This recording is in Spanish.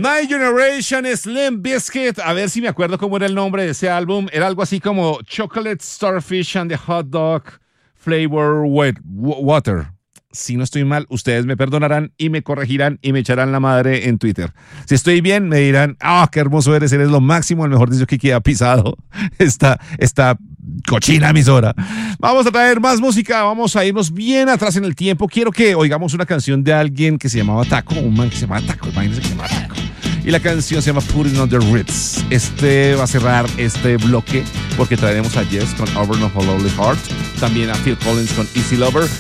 Night Generation, Slim Biscuit. A ver si me acuerdo cómo era el nombre de ese álbum. Era algo así como Chocolate Starfish and the Hot Dog Flavor Water. Si no estoy mal, ustedes me perdonarán y me corregirán y me echarán la madre en Twitter. Si estoy bien, me dirán, qué hermoso eres lo máximo, el mejor dicho que ha pisado esta cochina emisora. Vamos a traer más música, vamos a irnos bien atrás en el tiempo. Quiero que oigamos una canción de alguien que se llamaba Taco, un man que se llamaba Taco, imagínense que se llamaba Taco. Y la canción se llama Putting on the Ritz. Este va a cerrar este bloque porque traeremos a Jess con Over No Lonely Heart, también a Phil Collins con Easy Lover